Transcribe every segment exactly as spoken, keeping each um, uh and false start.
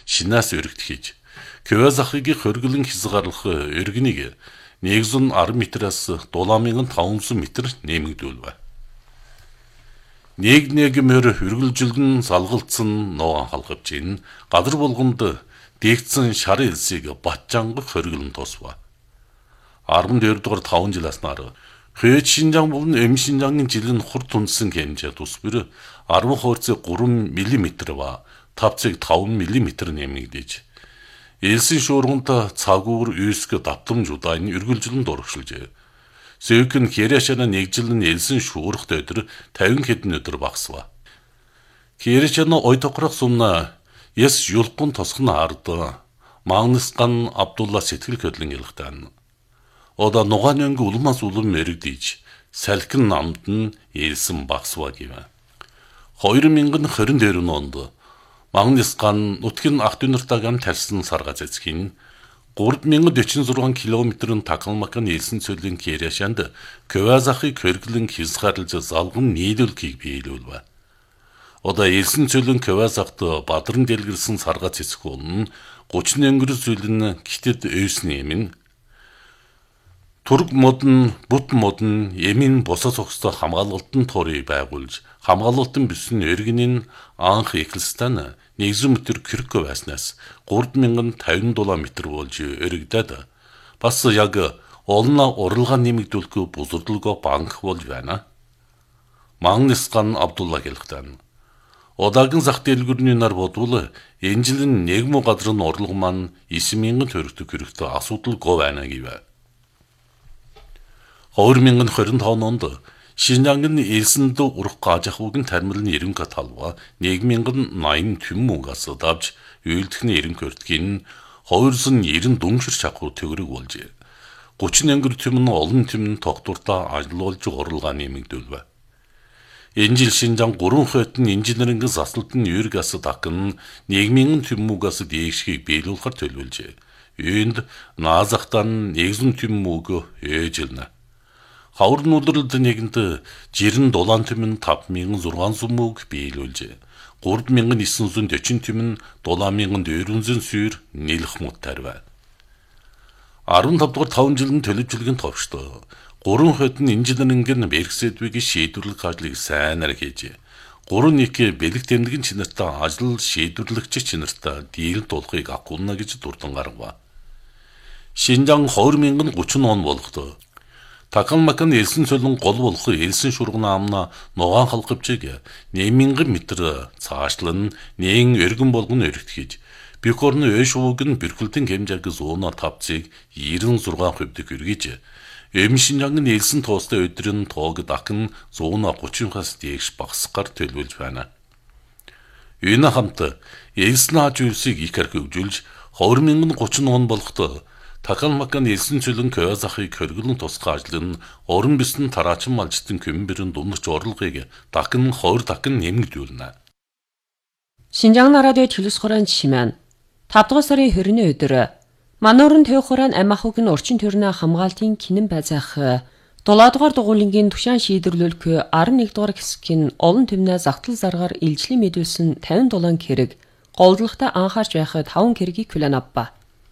шинаас өргөдөхийж Кавазахигийн хөргөлөн хязгаарлах өргөнийг нэгдүгээр арван метраас дулаамын тавансан метр нэмэгдүүлв. Нэг нэгмээр хөргөлжилгэн салгалцсан ногоон халгавч ин газар болгонд дэгдсэн шар элсийг батчангах хөргөлөн тусва. арван дээр дугаар таван жилаас нар Хөөж Шинжаан болон Эм Шинжаангийн жилийн хурд түнсэн хэмжээ тусбэр арван хувьцаа гурван миллиметр ба тавцыг таван миллиметр нэмэгдэж элсэн шуурганд цагуур үйсг давтамж удааны үргэлжлэн дурагшилжээ. Сөйкэн Кэрэшана нэгжилэн элсэн шуурхт өдөр тавин хэдэн өдөр багсва. Кэрэшана ой тохрох сумна яс юлгун тосгон ард Магнисган Абдулла сэтгэл хөдлөн ялгтан. Ода нугаанянг улмаас улам мэрэгдэж салхин намд нь элсэн багсва гэв. хоёр мянган хорин дээр онд Магнисган нутгийн ах дүүнэртэйгэн тарсан сарга цэцгийн гурван мянган дөрвөн зургаан километрын Такалмакан элсэн цөлийн Кэрэшанд Кавазахыг хөргөлөн хязгаарлаж залган нийлүүлэхийг биелүүлв. Ода элсэн цөлийн Кавазахт бадран дэлгэрсэн сарга цэцгүүн нь гучин өнгөрс зүйлэн гитэд өөсний эмин Турк модон, бут модон, эмийн босоо цогцтой хамгаалалтын туурыг байгуулж, хамгаалалтын бүсн эргэнийн анх Экэлстан нэгдүгээр метр Киркко байснаас гурван мянган тавин дулаан метр болж өргөдөд. Бас яг олно уралгаа нэмэгдүүлэх бузурдлого банк болж байна. Магнисган Абдулла хэлэхдээ Одаагийн зах дэлгүүрний нар бодвол энэ жилийн нэгмүү газрын орлого маань девять мянган төгрөг хэрэгтэй асуудал гоо байна гэв. хоёр мянган хорин таван онд Шинжаангийн элсэнд урах гажахуугийн тармилны эренка талва нэг мянган найман түммугаас давж үйлдэхний эренк өртгийн хоёрсон нэрэн дүншир чахуу төгрөг болжээ. гучин ангир түмэн олон түмэн тогтвортой ажиллуулж уралгаа нэмэгдүүлв. Энэ жил Шинжаан гурван хойтон инженерингийн засалтын юргас дакн нэг мянган түммугаас дээшгийг биелүүлэхээр төлөвлөжээ. Энд наазахтан нэгэн түммуг ээжилнэ. Хавар нүдэрлд нэгэнд жирэн дулаан түмэн таван мянган зургаан сүмөг биелүүлжээ. гурван мянган девять жүз сорок түмэн дулаан мянган дөрвөн жүз сүйр нийлэх мод тарив. арван тав дугаар таван жилийн төлөвчлөгийн товчтой гурван хойтон инженерингийн Берксэдвигийн шийдвэрлэх ажлыг сайнаар хийжээ. гурван нэг бэлэг тэмдэгэн чинартай ажил шийдвэрлэгч чинартай дийл дуулахыг агуулна гэж дурдан гаргав. Шинжаан хоёр мянган гучин он болохдоо Такалмакан элсэн цөлөн гол болох элсэн шургана амна ногоон халгавчиг нэг мянган метр цаашлан нэгэн өргөн болгон өргөтгийж Бикорны өшүүг нь бэрхэлтэн хэмжээг зууна тавцыг девяносто шесть хувьд өргөж Эм Шинжаангийн элсэн туустай өдрийн тоог дакн зууна гучин-аас дээш багасгаар төлөвлөж байна. Энэ хамт элсэн аж үйлсийг их хөргөжүүлж хоёр мянган гучин он болохдоо Такалмакан элсэн цөлөн Кавазахыг хөргөлөн тусгай ажил нь орон бисэн тараачин малжтын көмбөрийн дундч орлогыг дакн хоёр дакн нэмэгдүүлнэ. Шинжаан радио төлөс хураан жишмэн тавд дугаар сарын хорины өдөр Мануурын төв хураан амахугийн орчин төрний хамгаалтын кинэн байцаах дулаа дугаар дугуулингийн тушаан шийдвэрлүүлэх арван нэг дугаар хэсгийн олон төмнөө загтал заргаар илжлэн мэдүүлсэн тавин дулаан хэрэг голдлагтай анхаарч байх таван хэргийг хүлээн авба.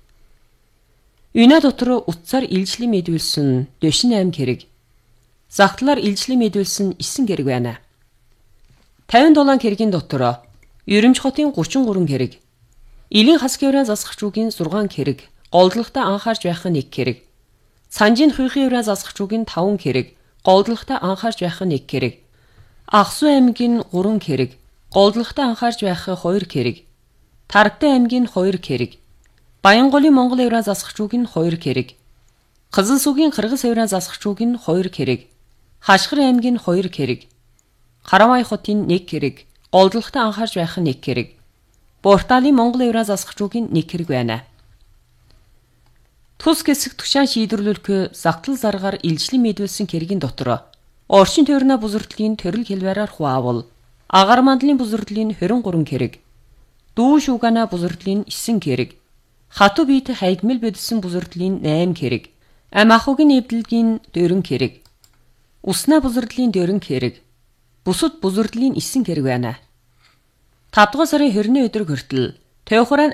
Үнэ дотор утсаар илжлэн мэдүүлсэн дэшин аим хэрэг. Загтлаар илжлэн мэдүүлсэн эсэн хэрэг байна. тавин дулаан хэргийн дотор Ерөнч хотын гучин гурван хэрэг. Илийн хасгийн уран засагчуугийн зургаан хэрэг. Голдлагтай анхаарч байх нэг хэрэг. Санжийн хуйхын уран засагчуугийн таван хэрэг. Голдлагтай анхаарч байх нэг хэрэг. Ахсу аймгийн гурван хэрэг. Голдлагтай анхаарч байх хоёр хэрэг. Тарагтай аймгийн хоёр хэрэг. Баянголын Монгол уран засагчуугийн хоёр хэрэг. Кызылсүгийн Кыргыз уран засагчуугийн хоёр хэрэг. Хашгир аймгийн хоёр хэрэг. Харамай хотын нэг хэрэг. Голдлагтай анхаарч байх нэг хэрэг. Борталын Монгол уран засагчуугийн нэг хэрэг байна. Тус хэсэг тушаан шийдвэрлүүлэх загтал заргаар илжлэн мэдүүлсэн хэргийн дотор орчин тойрны бузурдлын төрөл хэлбэрээр хуваавал агаар мандлын бузурдлын двадцать три хэрэг. Дүү шуугана бузурдлын нine хэрэг. Хату бит хайдмал бодсон бузурдлын eight хэрэг. Амахугийн эвдэлгийн four хэрэг. Усна бузурдлын four хэрэг. Бусад бузурдлын nine хэрэг байна. тавд дугаар сарын twenty өдөр хүртэл Төв хураан